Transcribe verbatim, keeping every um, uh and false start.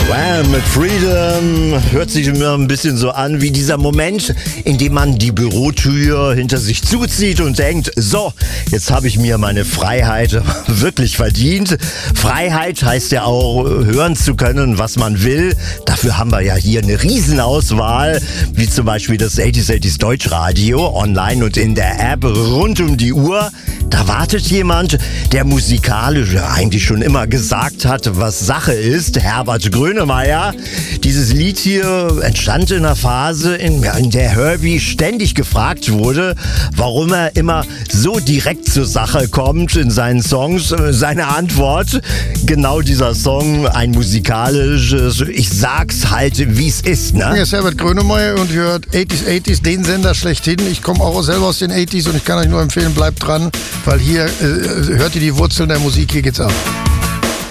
Wham! Mit Freedom hört sich immer ein bisschen so an wie dieser Moment, in dem man die Bürotür hinter sich zuzieht und denkt, so, jetzt habe ich mir meine Freiheit wirklich verdient. Freiheit heißt ja auch, hören zu können, was man will. Dafür haben wir ja hier eine Riesenauswahl, wie zum Beispiel das achtziger achtziger Deutschradio, online und in der App rund um die Uhr. Da wartet jemand, der musikalisch eigentlich schon immer gesagt hat, was Sache ist, Herbert Grönemeyer. Dieses Lied hier entstand in einer Phase, in, in der Herbie ständig gefragt wurde, warum er immer so direkt zur Sache kommt in seinen Songs. Seine Antwort, genau dieser Song, ein musikalisches, ich sag's halt, wie es ist. Ne? Hier ist Herbert Grönemeyer und hört achtziger achtziger, den Sender schlechthin. Ich komme auch selber aus den achtziger und ich kann euch nur empfehlen, bleibt dran, weil hier äh, hört ihr die Wurzeln der Musik, hier geht's ab.